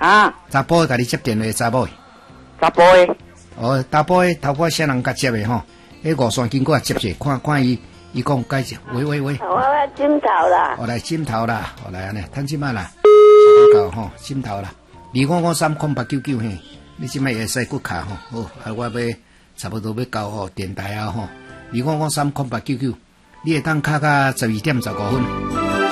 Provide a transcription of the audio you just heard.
啊， 查甫甲你接电话，查某。 查甫的。 哦，查甫的头发啥人甲接的吼？迄五线经过接者，看伊讲解释，喂。 我来枕头啦。 我来枕头啦，我来安尼，趁即摆啦，到吼枕头啦。2553899嘿，你即摆会使骨卡吼，好，我要差不多要到吼电台啊吼，2553899，你会当卡到12点15分。